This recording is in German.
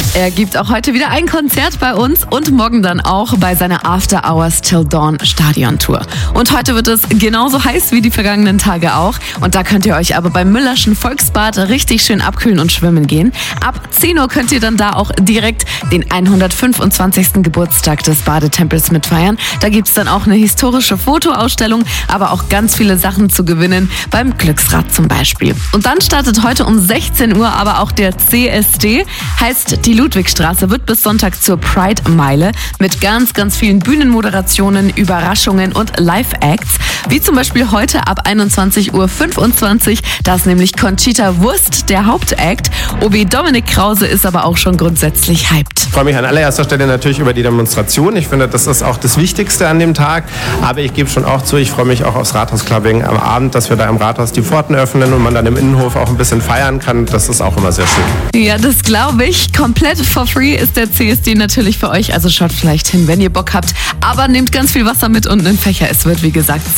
Er gibt auch heute wieder ein Konzert bei uns und morgen dann auch bei seiner After Hours Till Dawn Stadiontour. Und heute wird es genauso heiß wie die vergangenen Tage auch. Und da könnt ihr euch aber beim Müllerschen Volksbad richtig schön abkühlen und schwimmen gehen. Ab 10 Uhr könnt ihr dann da auch direkt den 125. Geburtstag des Badetempels mitfeiern. Da gibt's dann auch eine historische Fotoausstellung, aber auch ganz viele Sachen zu gewinnen, beim Glücksrad zum Beispiel. Und dann startet heute um 16 Uhr aber auch der CSD, heißt die Ludwigstraße wird bis Sonntag zur Pride-Meile mit ganz, ganz vielen Bühnenmoderationen, Überraschungen und Live-Acts, wie zum Beispiel heute ab 21.25 Uhr. Da ist nämlich Conchita Wurst der Hauptakt. OB Dominik Krause ist aber auch schon grundsätzlich hyped. Ich freue mich an allererster Stelle natürlich über die Demonstration. Ich finde, das ist auch das Wichtigste an dem Tag. Aber ich gebe schon auch zu, ich freue mich auch aufs Rathausclubbing am Abend, dass wir da im Rathaus die Pforten öffnen und man dann im Innenhof auch ein bisschen feiern kann. Das ist auch immer sehr schön. Ja, das glaube ich. Komplett for free ist der CSD natürlich für euch. Also schaut vielleicht hin, wenn ihr Bock habt. Aber nehmt ganz viel Wasser mit und einen Fächer. Es wird, wie gesagt, sehr